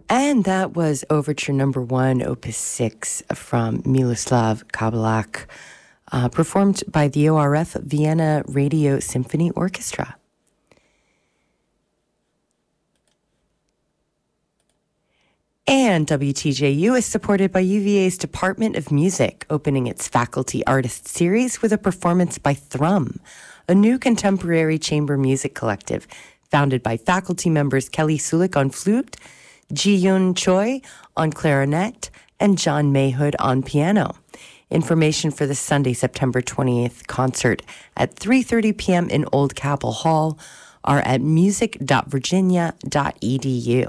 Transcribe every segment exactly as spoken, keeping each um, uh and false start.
And that was Overture Number One, Opus Six from Miloslav Kabelak, uh, performed by the O R F Vienna Radio Symphony Orchestra. And W T J U is supported by U V A's Department of Music, opening its Faculty Artist Series with a performance by Thrum, a new contemporary chamber music collective founded by faculty members Kelly Sulik on flute, Ji-Yun Choi on clarinet, and John Mayhood on piano. Information for the Sunday, September twentieth concert at three thirty p.m. in Old Capel Hall are at music dot virginia dot e d u.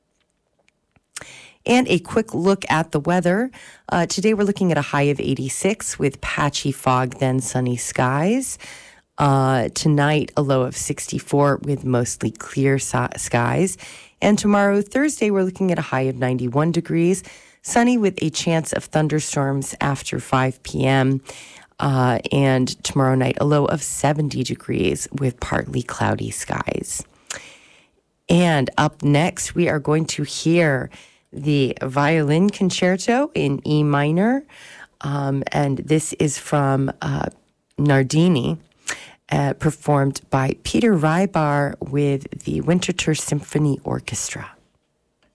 And a quick look at the weather. Uh, today we're looking at a high of eighty-six with patchy fog, then sunny skies. Uh, tonight, a low of sixty-four with mostly clear so- skies. And tomorrow, Thursday, we're looking at a high of ninety-one degrees, sunny with a chance of thunderstorms after five p.m. Uh, and tomorrow night, a low of seventy degrees with partly cloudy skies. And up next, we are going to hear the Violin Concerto in E minor. Um, and this is from uh, Nardini, uh, performed by Peter Rybar with the Winterthur Symphony Orchestra.